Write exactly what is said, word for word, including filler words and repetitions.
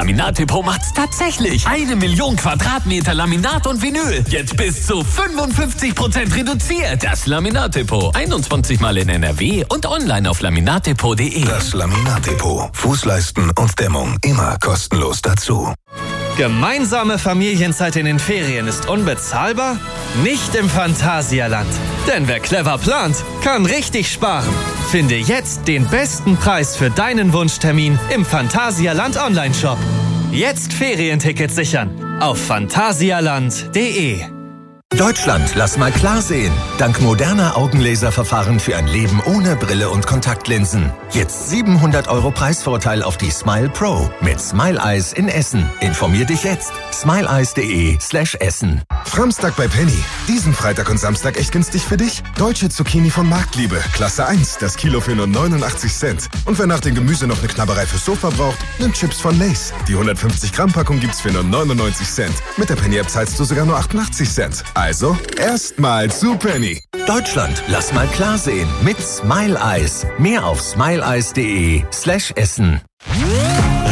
Laminat-Depot macht's tatsächlich. Eine Million Quadratmeter Laminat und Vinyl. Jetzt bis zu fünfundfünfzig Prozent reduziert. Das Laminat-Depot. einundzwanzig Mal in N R W und online auf laminatdepot punkt de. Das Laminat-Depot. Fußleisten und Dämmung immer kostenlos dazu. Gemeinsame Familienzeit in den Ferien ist unbezahlbar? Nicht im Phantasialand. Denn wer clever plant, kann richtig sparen. Finde jetzt den besten Preis für deinen Wunschtermin im Phantasialand Online-Shop. Jetzt Ferientickets sichern auf phantasialand punkt de. Deutschland, lass mal klar sehen. Dank moderner Augenlaserverfahren für ein Leben ohne Brille und Kontaktlinsen. Jetzt siebenhundert Euro Preisvorteil auf die Smile Pro mit Smile Eyes in Essen. Informier dich jetzt. smileeyes punkt de slash Essen. Framstag bei Penny. Diesen Freitag und Samstag echt günstig für dich. Deutsche Zucchini von Marktliebe. Klasse eins. Das Kilo für nur neunundachtzig Cent. Und wer nach dem Gemüse noch eine Knabberei fürs Sofa braucht, nimmt Chips von Lay's. Die hundertfünfzig Gramm Packung gibt's für nur neunundneunzig Cent. Mit der Penny App zahlst du sogar nur achtundachtzig Cent. Also, erstmal zu Penny. Deutschland, lass mal klar sehen mit Smile Eyes. Mehr auf smileeyes punkt de slash Essen.